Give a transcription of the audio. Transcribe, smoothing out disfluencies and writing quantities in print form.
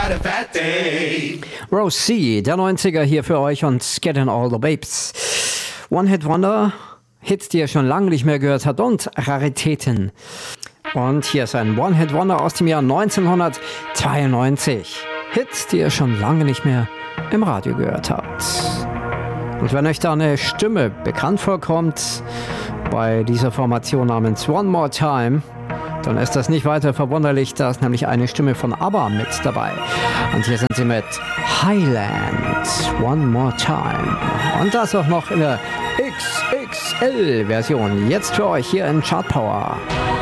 had a bad day. Rose C., der 90er hier für euch und Getting All the Babes. One-Hit-Wonder, Hits, die ihr schon lange nicht mehr gehört habt und Raritäten. Und hier ist ein One-Hit-Wonder aus dem Jahr 1992. Hits, die ihr schon lange nicht mehr im Radio gehört habt. Und wenn euch da eine Stimme bekannt vorkommt, bei dieser Formation namens One More Time, dann ist das nicht weiter verwunderlich, da ist nämlich eine Stimme von ABBA mit dabei. Und hier sind sie mit Highland, One More Time. Und das auch noch in der XXL-Version. Jetzt für euch hier in Chart Power.